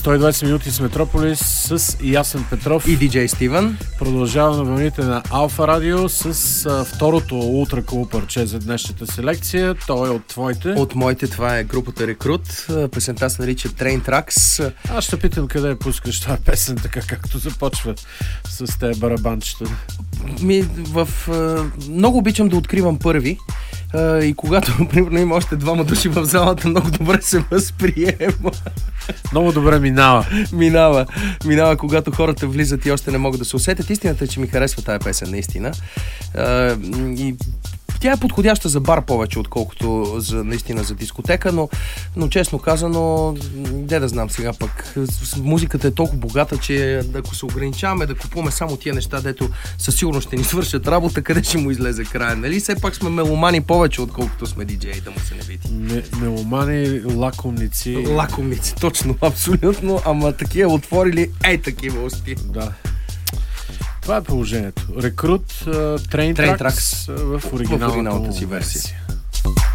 120 минути с Метрополис с Ясен Петров и диджей Стивън. Продължава на вълните на Алфа Радио с второто ултра кул парче за днешната селекция. То е от твоите. От моите, това е групата Рекрут. Песента се нарича Train Tracks. Аз ще питам къде пускаш това песен, така както започва с тези барабанчета. Много обичам да откривам първи. И когато, примерно, има още двама души в залата, много добре се възприема. Много добре Минава, когато хората влизат и още не могат да се усетят. Истината е, че ми харесва тая песен, наистина. И тя е подходяща за бар повече, отколкото наистина за дискотека, но честно казано, да знам сега пък. Музиката е толкова богата, че ако се ограничаваме да купуваме само тия неща, дето със сигурност ще ни свършат работа, къде ще му излезе края, нали? Все пак сме меломани повече, отколкото сме диджеи, да му се не види. Меломани, лакомници. Лакомници, точно, абсолютно, ама такива отворили, такива усти. Да. Това е положението. Рекрут, Train Tracks в оригиналната си версия.